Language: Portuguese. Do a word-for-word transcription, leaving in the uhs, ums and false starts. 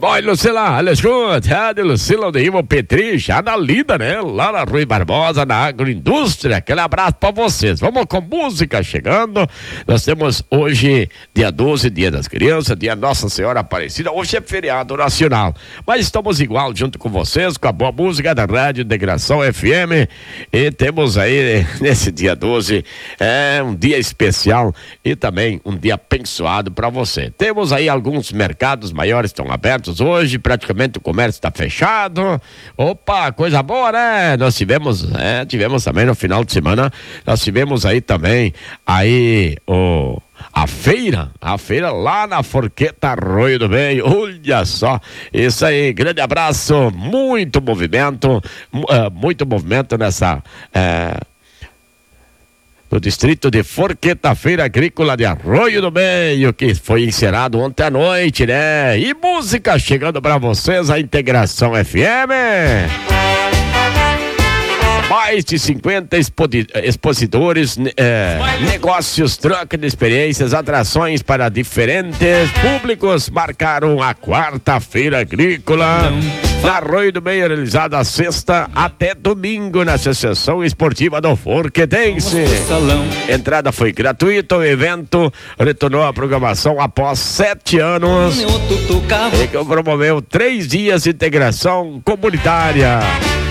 Vai, Lucila, olha, escuta, é de Lucila de Ivo Petri, já na lida, né? Lá na Rui Barbosa, na Agroindústria. Aquele abraço pra vocês. Vamos com música chegando. Nós temos hoje, dia doze, dia das crianças, dia Nossa Senhora Aparecida. Hoje é feriado nacional, mas estamos igual junto com vocês, com a boa música da Rádio Integração F M. E temos aí, nesse dia doze, é um dia especial e também um dia abençoado para você. Temos aí alguns mercados maiores estão abertos hoje, praticamente o comércio está fechado. Opa, coisa boa, né? Nós tivemos, é, tivemos também no final de semana, nós tivemos aí também, aí o... A feira, a feira lá na Forqueta Arroio do Meio, olha só, isso aí, grande abraço, muito movimento, uh, muito movimento nessa, uh, no distrito de Forqueta, Feira Agrícola de Arroio do Meio, que foi encerrado ontem à noite, né? E música chegando pra vocês, a Integração F M. Mais de cinquenta expositores, é, negócios, troca de experiências, atrações para diferentes públicos marcaram a quarta-feira agrícola na Arroio do Meio, realizada a sexta até domingo na Associação Esportiva do Forquetense. Entrada foi gratuita, o evento retornou à programação após sete anos e que promoveu três dias de integração comunitária.